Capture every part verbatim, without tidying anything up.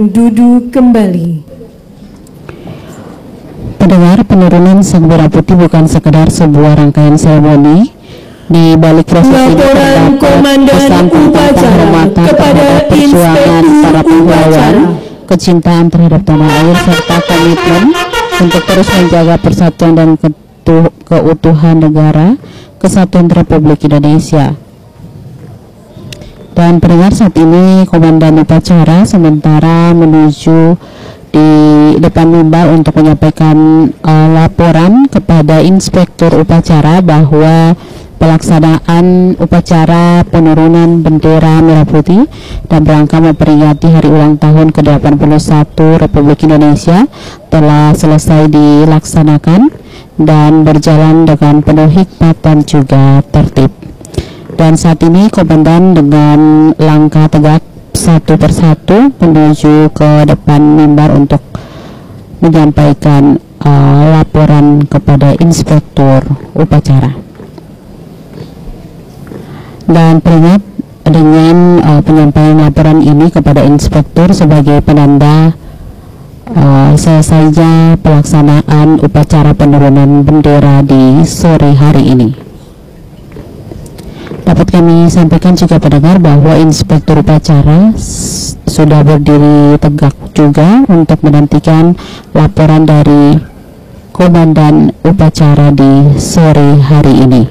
Duduk kembali. Pendengar, penurunan sang merah putih bukan sekedar sebuah rangkaian seremoni. Di balik proses ini terdapat pesan tentang penghormatan terhadap perjuangan para pahlawan, kecintaan terhadap tanah air, serta komitmen untuk terus menjaga persatuan dan keutuhan negara kesatuan Republik Indonesia. Dan pendengar, saat ini Komandan Upacara sementara menuju di depan mimbar untuk menyampaikan uh, laporan kepada Inspektur Upacara bahwa pelaksanaan upacara penurunan bendera merah putih dan rangka memperingati hari ulang tahun ke delapan puluh satu Republik Indonesia telah selesai dilaksanakan dan berjalan dengan penuh hikmat dan juga tertib. Dan saat ini Komandan dengan langkah tegak satu persatu menuju ke depan mimbar untuk menyampaikan uh, laporan kepada Inspektur Upacara. Dan peringat, dengan uh, penyampaian laporan ini kepada Inspektur sebagai penanda uh, selesainya pelaksanaan upacara penurunan bendera di sore hari ini. Dapat kami sampaikan juga pendengar bahwa Inspektur Upacara sudah berdiri tegak juga untuk menantikan laporan dari Komandan Upacara di sore hari ini.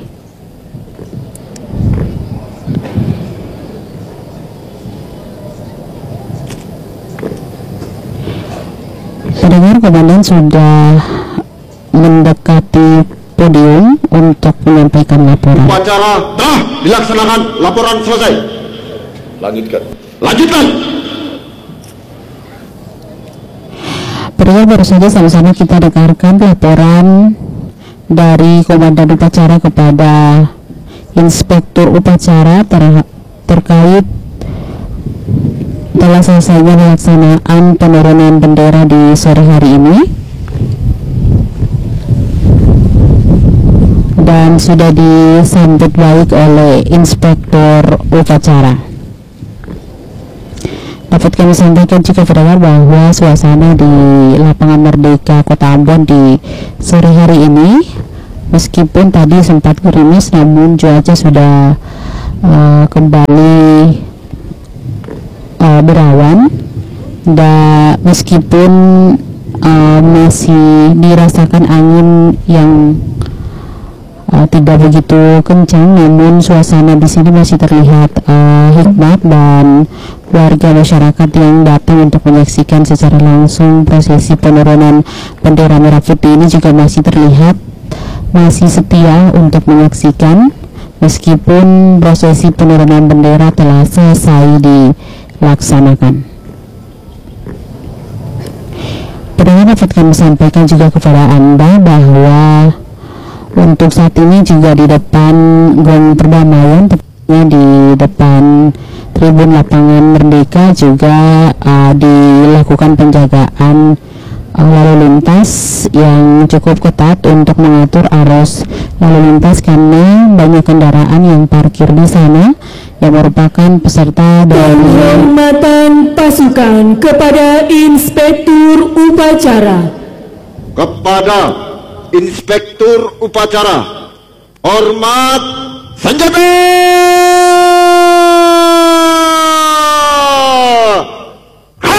Pendengar, Komandan sudah mendekati podium untuk menyampaikan laporan. Upacara telah dilaksanakan, laporan selesai. Lanjutkan. Lanjutkan. Pendengar, baru saja sama-sama kita dengarkan laporan dari Komandan Upacara kepada Inspektur Upacara ter terkait telah selesainya pelaksanaan penurunan bendera di sore hari ini. Dan sudah disambut baik oleh Inspektur Upacara. Dapat kami sampaikan juga pendengar bahwa suasana di Lapangan Merdeka Kota Ambon di sore hari ini, meskipun tadi sempat gerimis, namun cuaca sudah uh, kembali uh, berawan. Dan meskipun uh, masih dirasakan angin yang Uh, tidak begitu kencang, namun suasana di sini masih terlihat uh, hikmat, dan warga masyarakat yang datang untuk menyaksikan secara langsung prosesi penurunan bendera merah putih ini juga masih terlihat masih setia untuk menyaksikan meskipun prosesi penurunan bendera telah selesai dilaksanakan. Pendengar, dapat kami sampaikan juga kepada Anda bahwa untuk saat ini juga di depan Gong Perdamaian, tepatnya di depan Tribun Lapangan Merdeka juga uh, dilakukan penjagaan uh, lalu lintas yang cukup ketat untuk mengatur arus lalu lintas karena banyak kendaraan yang parkir di sana yang merupakan peserta dari penghormatan pasukan kepada Inspektur Upacara. Kepada Inspektur Upacara, hormat senjata!